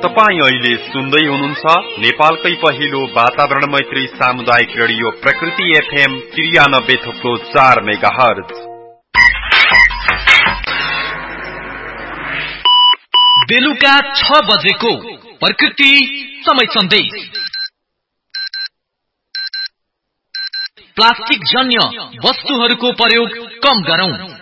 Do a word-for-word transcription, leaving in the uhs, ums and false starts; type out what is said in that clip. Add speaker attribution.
Speaker 1: तपाई अहिले सुन्दै हुनुहुन्छ नेपालकै पहिलो वातावरण मैत्री सामुदायिक रेडियो प्रकृति एफएम त्रियानब्बे थुप्रो चार मेगाहर्ज।
Speaker 2: बेलुका छ बजेको प्रकृति समय सन्देश। प्लास्टिक जन्य वस्तुहरूको प्रयोग कम गरौं।